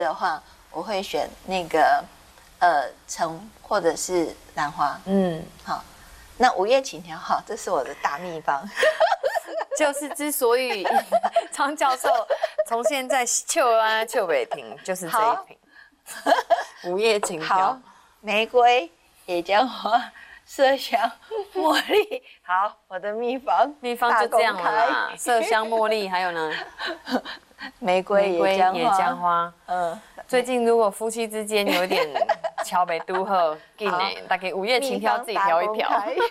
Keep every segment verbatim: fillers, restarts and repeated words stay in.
的话，我会选那个呃橙或者是兰花。嗯，好。那午夜情调哈，这是我的大秘方。 就是之所以张教授从现在秀啊秀北亭，就是这一瓶午夜情调， 玫瑰、野姜花、麝香、茉莉。好，我的秘方， 秘方就这样了啦。麝香、茉莉，还有呢？ 玫瑰、野姜花。 野姜花。嗯，最近如果夫妻之间有点桥北都合，紧呢，大概午夜情调自己调一调。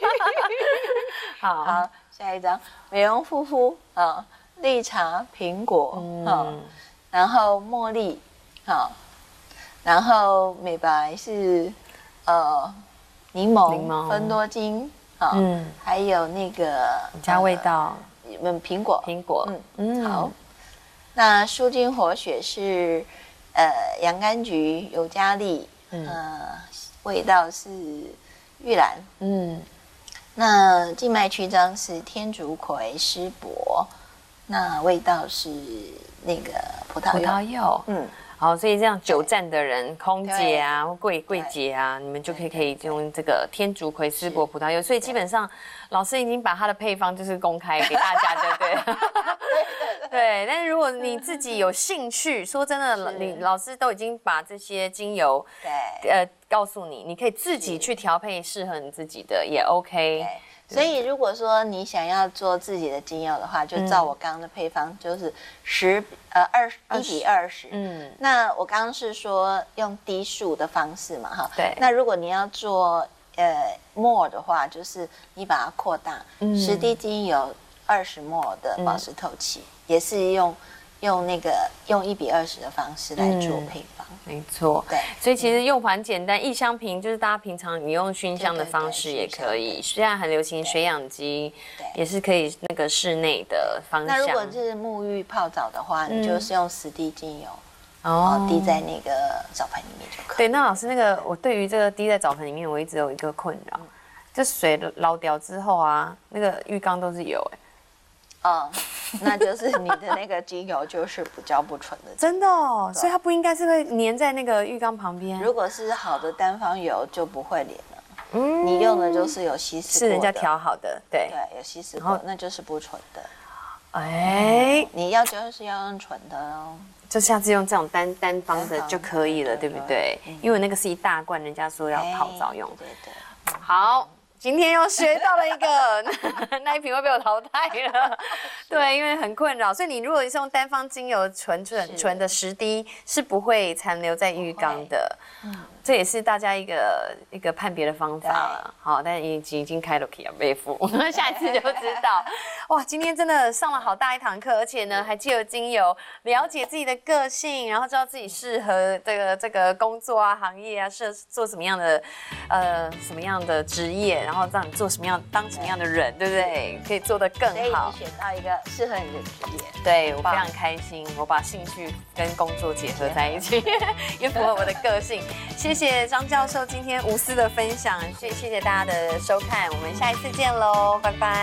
好，好，下一张，美容护肤啊，绿茶、苹果，嗯，然后茉莉，好，然后美白是呃柠檬、芬多精，啊，嗯，还有那个加味道， 嗯，苹果， 苹果， 嗯，好。那舒筋活血是呃洋甘菊、尤加利，嗯、呃，味道是玉兰，嗯。那静脉曲张是天竺葵、湿柏，那味道是那个葡萄柚。葡萄柚，嗯。好，所以这样久站的人，空姐啊、柜柜姐啊，你们就可以可以用这个天竺葵、丝柏、葡萄柚。所以基本上，老师已经把它的配方就是公开给大家，对不对？对。但是如果你自己有兴趣，说真的，你老师都已经把这些精油，对，呃，告诉你，你可以自己去调配适合你自己的，也 OK。 所以，如果说你想要做自己的精油的话，就照我刚刚的配方，就是十呃二一比二十。嗯，那我刚刚是说用滴数的方式嘛，哈。 对。 那如果你要做呃 more 的话，就是你把它扩大，十滴精油二十 more 的保湿透气，也是用用那个用一比二十的方式来做配方。 没错， 对， 所以其实用法很简单，一香瓶就是大家平常你用熏香的方式也可以。现在很流行水养机，也是可以那个室内的方向。 那如果是沐浴泡澡的话，你就是用十滴精油，哦，滴在那个澡盆里面就可以。 对，那老师那个我对于这个滴在澡盆里面，我一直有一个困扰，这水捞掉之后啊，那个浴缸都是油哎。 哦，那就是你的那个精油就是比较不纯的， 真的哦，所以它不应该是会粘在那个浴缸旁边。 如果是好的单方油就不会粘了，嗯，你用的就是有稀释过的， 是人家调好的，对对，有稀释过，那就是不纯的。 哎， 你要就是要用纯的哦， 就下次用这种单单方的就可以了，对不对？因为那个是一大罐，人家说要泡澡用。 对对， 好。今天又学到了一个，那一瓶会被我淘汰了。对，因为很困扰，所以你如果是用单方精油纯纯纯的十滴，是不会残留在浴缸的。嗯，这也是大家一个一个判别的方法了。好，但已经已经开了 K 啊，背负，下一次就知道。哇，今天真的上了好大一堂课，而且呢，还借由精油了解自己的个性，然后知道自己适合这个这个工作啊、行业啊，适合做什么样的呃什么样的职业。然后让你做什么样，当什么样的人，对不对？可以做得更好。 所以你选到一个适合你的职业， 对我非常开心。我把兴趣跟工作结合在一起，也符合我的个性。谢谢张教授今天无私的分享，谢谢谢大家的收看，我们下一次见喽，拜拜。